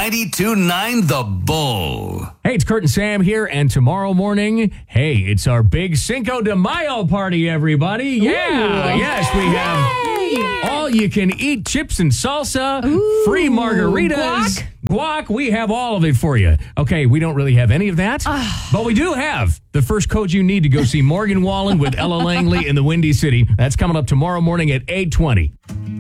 92.9 The Bull. Hey, it's Kurt and Sam here, and tomorrow morning, hey, it's our big Cinco de Mayo party, everybody. Yeah, yes, we have all-you-can-eat chips and salsa, free margaritas, guac. We have all of it for you. Okay, we don't really have any of that, but we do have the first code you need to go see Morgan Wallen with Ella Langley in the Windy City. That's coming up tomorrow morning at 8:20.